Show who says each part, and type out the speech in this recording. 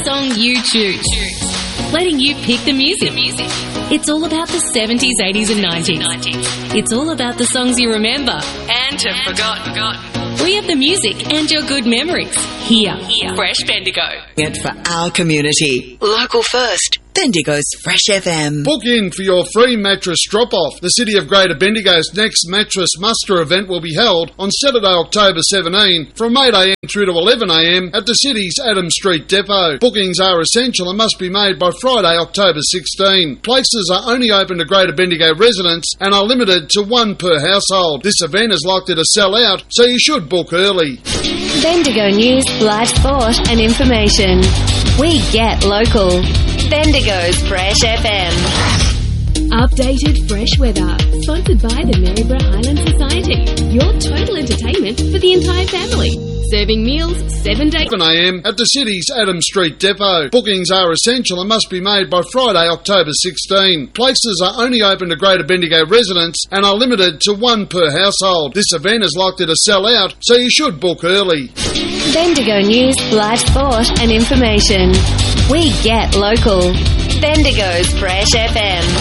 Speaker 1: Song you choose. Letting you pick the music. It's all about the 70s, 80s and 90s. It's all about the songs you remember and have forgotten. We have the music and your good memories. Here. Fresh Bendigo.
Speaker 2: It for our community. Local first. Bendigo's Fresh FM.
Speaker 3: Book in for your free mattress drop-off. The City of Greater Bendigo's next mattress muster event will be held on Saturday, October 17 from 8am through to 11am at the city's Adams Street Depot. Bookings are essential and must be made by Friday, October 16. Places are only open to Greater Bendigo residents and are limited to one per household. This event is likely to sell out, so you should book early.
Speaker 4: Bendigo news, live sport and information. We get local. Bendigo's Fresh FM.
Speaker 1: Updated fresh weather. Sponsored by the Maryborough Highland Society. Your total entertainment for the entire family. Serving meals 7 days.
Speaker 3: 7am at the city's Adams Street Depot. Bookings are essential and must be made by Friday, October 16. Places are only open to Greater Bendigo residents and are limited to one per household. This event is likely to sell out, so you should book early.
Speaker 4: Bendigo news, live sport and information. We get local. Bendigo's Fresh FM.